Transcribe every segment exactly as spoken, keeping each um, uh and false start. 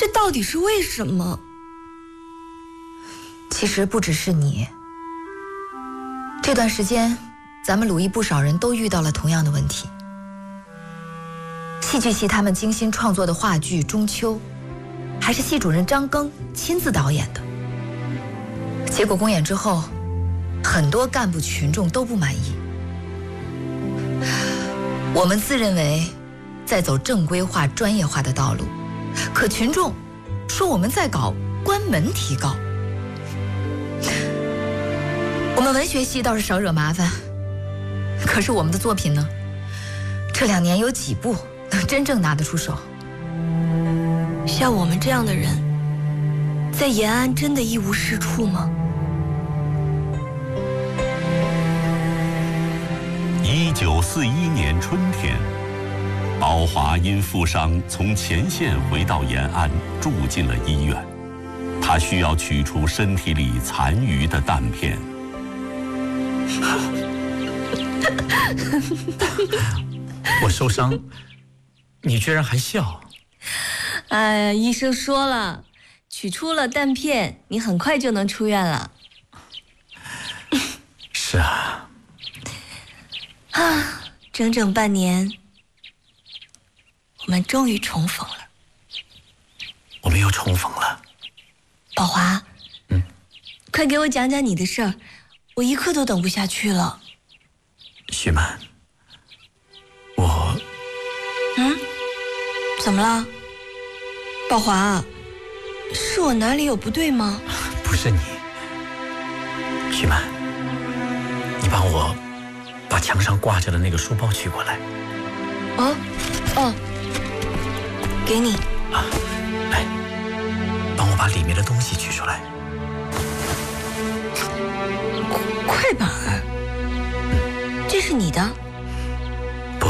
这到底是为什么？ 其实不只是你，这段时间咱们鲁艺不少人都遇到了同样的问题。戏剧系他们精心创作的话剧《中秋》，还是系主任张庚亲自导演的。结果公演之后，很多干部群众都不满意。我们自认为在走正规化、专业化的道路，可群众说我们在搞关门提高。我们文学系倒是少惹麻烦，可是我们的作品呢？这两年有几部能真正拿得出手？ 像我们这样的人，在延安真的一无是处吗？ 一九四一年春天，宝华因负伤从前线回到延安，住进了医院。他需要取出身体里残余的弹片。 我受伤，你居然还笑？ 哎呀，医生说了，取出了弹片，你很快就能出院了。 是啊。 啊，整整半年，我们终于重逢了。 我们又重逢了。 宝华， 嗯， 快给我讲讲你的事儿，我一刻都等不下去了。 徐曼，我…… 嗯，怎么了？宝华，是我哪里有不对吗？ 不是你，徐曼，你帮我把墙上挂着的那个书包取过来。 哦，哦，给你。 啊，来，帮我把里面的东西取出来。 快板儿，嗯，这是你的？ 不，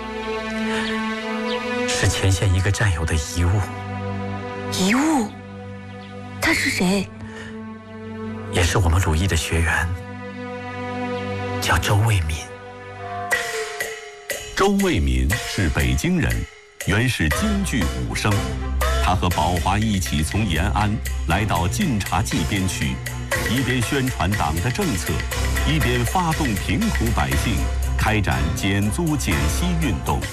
是前线一个战友的遗物。 遗物？他是谁？ 也是我们鲁艺的学员，叫周卫民。 周卫民是北京人，原是京剧武生。他和宝华一起从延安来到晋察冀边区，一边宣传党的政策，一边发动贫苦百姓开展减租减息运动。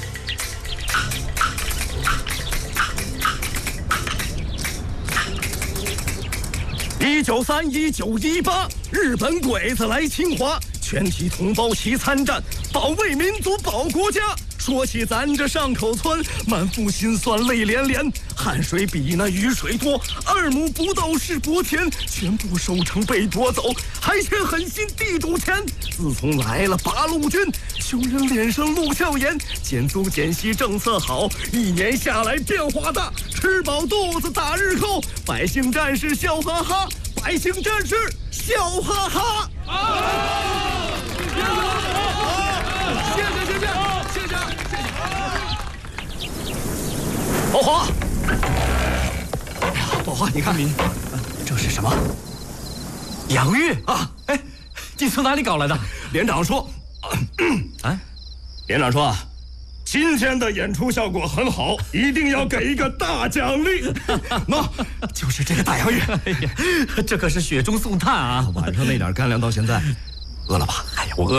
一九三一九一八，日本鬼子来侵华，全体同胞齐参战，保卫民族，保国家。说起咱这上口村，满腹心酸泪连连，汗水比那雨水多，二亩不到是薄田，全部收成被夺走，还欠狠心地主钱。自从来了八路军，穷人脸上露笑颜，减租减息政策好，一年下来变化大，吃饱肚子打日扣，百姓战士笑哈哈，百姓战士笑哈哈。啊！谢谢谢谢谢谢谢谢。宝华，哎呀，宝华，你看，民，这是什么？ 洋芋啊！ 哎，你从哪里搞来的？ 连长说， 啊， 连长说啊，今天的演出效果很好，一定要给一个大奖励。喏，就是这个大洋芋。 哎呀，这可是雪中送炭啊！ 晚上那点干粮到现在，饿了吧？ 哎呀，我饿。